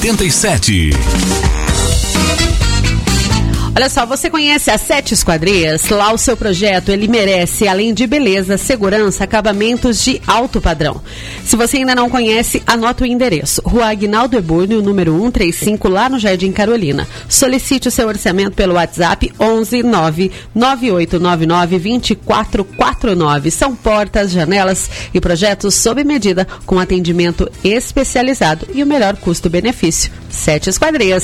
87. Olha só, você conhece a Sete Esquadrias? Lá o seu projeto, ele merece, além de beleza, segurança, acabamentos de alto padrão. Se você ainda não conhece, anota o endereço. Rua Aguinaldo Ebúrnio, número 135, lá no Jardim Carolina. Solicite o seu orçamento pelo WhatsApp 11 99899 2449. São portas, janelas e projetos sob medida, com atendimento especializado e o melhor custo-benefício. Sete Esquadrias.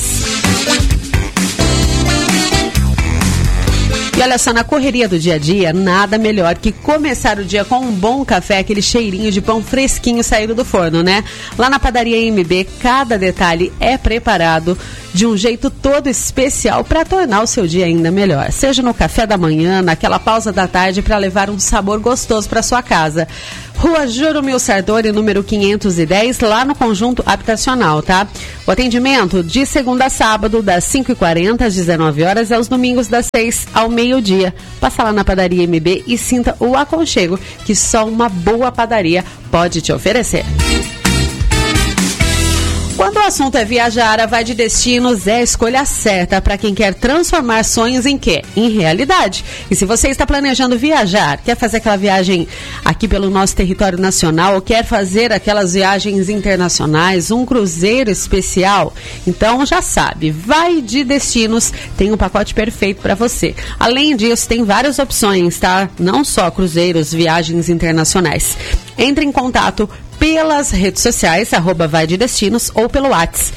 E olha só, na correria do dia a dia, nada melhor que começar o dia com um bom café, aquele cheirinho de pão fresquinho saído do forno, né? Lá na Padaria MB, cada detalhe é preparado de um jeito todo especial para tornar o seu dia ainda melhor. Seja no café da manhã, naquela pausa da tarde para levar um sabor gostoso para sua casa. Rua Juromil Sardoni, número 510, lá no Conjunto Habitacional, tá? O atendimento de segunda a sábado, das 5h40 às 19 horas, e aos domingos das 6 ao meio-dia. Passa lá na Padaria MB e sinta o aconchego que só uma boa padaria pode te oferecer. Quando o assunto é viajar, a Vai de Destinos é a escolha certa para quem quer transformar sonhos em quê? Em realidade. E se você está planejando viajar, quer fazer aquela viagem aqui pelo nosso território nacional ou quer fazer aquelas viagens internacionais, um cruzeiro especial, então já sabe, Vai de Destinos tem um pacote perfeito para você. Além disso, tem várias opções, tá? Não só cruzeiros, viagens internacionais. Entre em contato pelas redes sociais, @Vai de Destinos, ou pelo WhatsApp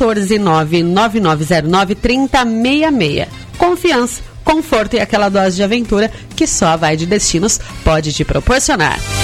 14999093066. Confiança, conforto e aquela dose de aventura que só a Vai de Destinos pode te proporcionar.